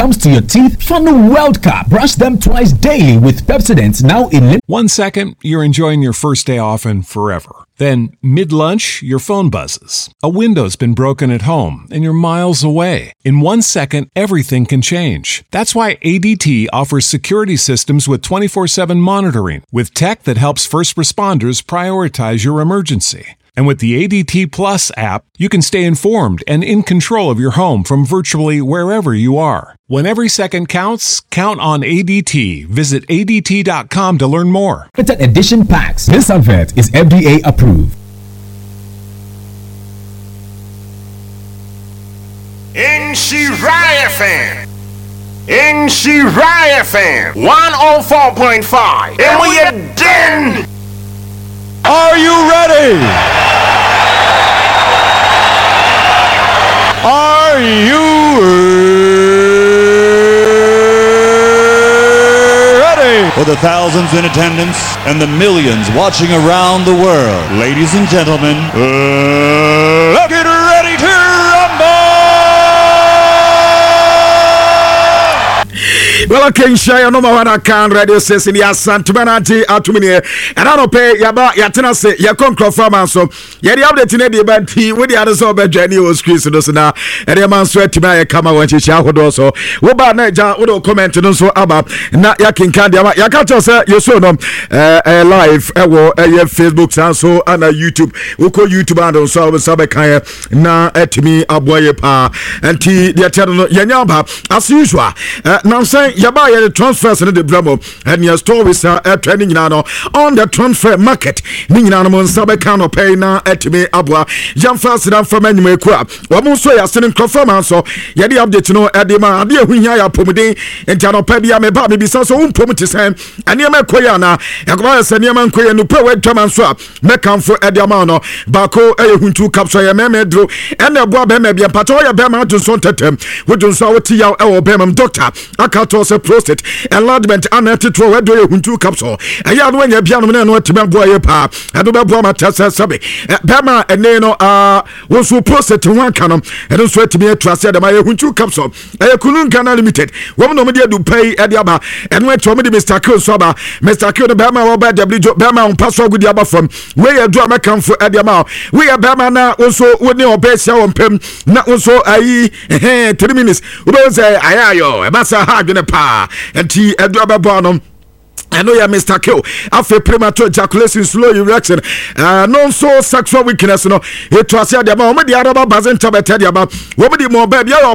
comes to your teeth, follow World Cup. Brush them twice daily with Pepsodent, now in 1 second, you're enjoying your first day off and forever. Then, mid-lunch, your phone buzzes. A window's been broken at home, and you're miles away. In 1 second, everything can change. That's why ADT offers security systems with 24/7 monitoring, with tech that helps first responders prioritize your emergency. And with the ADT Plus app, you can stay informed and in control of your home from virtually wherever you are. When every second counts, count on ADT. Visit ADT.com to learn more. limited edition packs. This advert is FDA approved. Nshiraya FM. Nshiraya FM. 104.5. And we are done. Are you ready? Are you ready? For the thousands in attendance and the millions watching around the world, ladies and gentlemen, let's get ready to rumble! Well, I can share no more than can radio station ya Santumanati Atumine. And I don't pay Yaba Yatanase, Yakon Crofamaso. Yadi update in the event with the others over Jenny was Chris Dosana. And the man sweat to my Kama when she shall also. Woba Naja Udo comment on so about not Yakin Kandia. Yakata, you saw them live at Facebook and so and YouTube. Uko YouTube and so Sabakaya na etimi aboye pa. And T the Atano Yanyaba as usual. Now saying Yaba the transfers in the Bravo and your stories are trending now on the transfer market. Ninanamon Sabacano pay na etime abwa. Jam fast enough from anyway crap. Wamuso ya sending confirmance so Yadi update no Edema Adia Hunya Pomade and Tano Pebia me baby so Pomitis and Yama Koyana Yakaba Sanyaman Koya no power Taman swap Mekam for Ediamano Bako Huntu Capsule Memedro and the Bob Maybe a Patoya Bema to Sontetem which on Sawatia or Bemam Doctor Akatos a prostate enlargement and anti-throw Huntu Capsule a yard when your piano and what to boy pa I do Bama Tessa Sabi Bama and Neno was so prostate to one canon and also to be a trust at my Huntu Capsule a Kunun Canal Limited woman no media do pay Ediaba and went to me Mr. Kilsoba Mr. Kil Bama or bad W Bama on Password with the other from where a drama come for Ediama we are Bama now also with no best on Pem not also 3 minutes we don't say ayayo a massa hard in a pa and tea a drama bonum. I know you Mr. Kill. After premature ejaculation, slow erection, non so sexual weakness. No, it was the moment the other bazin tabet about what more baby.